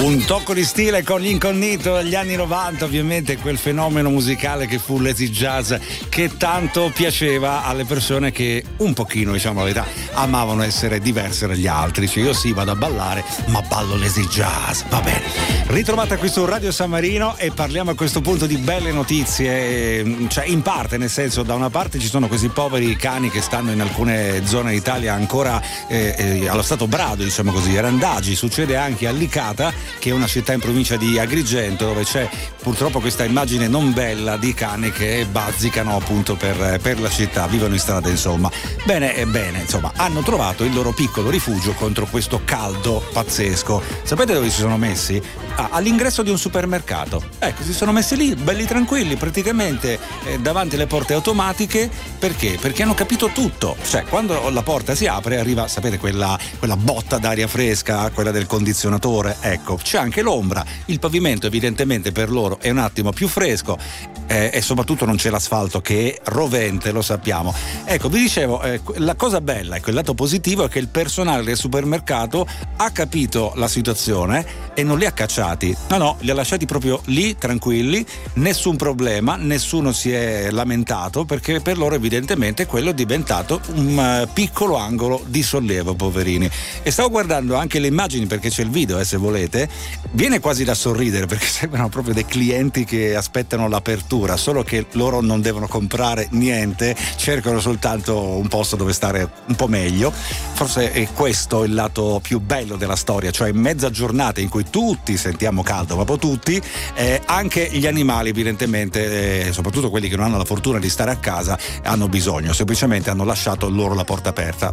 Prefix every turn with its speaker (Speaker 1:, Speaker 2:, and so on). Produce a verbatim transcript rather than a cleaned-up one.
Speaker 1: Un tocco di stile con gli Incognito degli anni novanta, ovviamente quel fenomeno musicale che fu l'easy jazz, che tanto piaceva alle persone che un pochino, diciamo la verità, amavano essere diverse dagli altri. Cioè, io sì, vado a ballare, ma ballo l'easy jazz, va bene. Ritrovata qui su Radio San Marino e parliamo a questo punto di belle notizie, cioè in parte, nel senso, da una parte ci sono questi poveri cani che stanno in alcune zone d'Italia ancora eh, eh, allo stato brado, diciamo così, randagi. Succede anche a Licata, che è una città in provincia di Agrigento, dove c'è purtroppo questa immagine non bella di cani che bazzicano appunto per, per la città, vivono in strada, insomma. Bene, e bene, insomma, hanno trovato il loro piccolo rifugio contro questo caldo pazzesco. Sapete dove si sono messi? Ah, all'ingresso di un supermercato. Ecco, si sono messi lì, belli tranquilli, praticamente eh, davanti alle porte automatiche. Perché? Perché hanno capito tutto. Cioè, quando la porta si apre, arriva, sapete, quella, quella botta d'aria fresca, quella del condizionatore. Ecco, c'è anche l'ombra. Il pavimento, evidentemente, per loro è un attimo più fresco. Eh, e soprattutto non c'è l'asfalto, che è rovente, lo sappiamo. Ecco, vi dicevo, eh, la cosa bella, ecco, il lato positivo è che il personale del supermercato ha capito la situazione e non li ha cacciati. No, no, li ha lasciati proprio lì, tranquilli, nessun problema, nessuno si è lamentato, perché per loro evidentemente quello è diventato un uh, piccolo angolo di sollievo, poverini. E stavo guardando anche le immagini, perché c'è il video, eh, se volete. Viene quasi da sorridere, perché sembrano proprio dei clienti che aspettano l'apertura, solo che loro non devono comprare niente, cercano soltanto un posto dove stare un po' meglio. Forse è questo il lato più bello della storia, cioè in mezza giornata in cui tutti sentiamo caldo, proprio tutti, eh, anche gli animali evidentemente, eh, soprattutto quelli che non hanno la fortuna di stare a casa, hanno bisogno, semplicemente hanno lasciato loro la porta aperta.